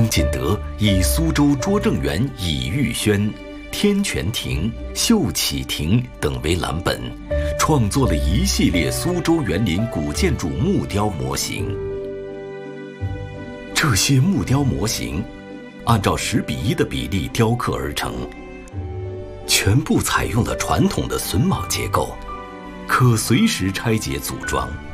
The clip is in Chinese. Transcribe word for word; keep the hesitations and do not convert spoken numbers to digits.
钟锦德以苏州拙政园倚玉轩、天泉亭、秀启亭等为蓝本，创作了一系列苏州园林古建筑木雕模型。这些木雕模型按照十比一的比例雕刻而成，全部采用了传统的榫卯结构，可随时拆解组装。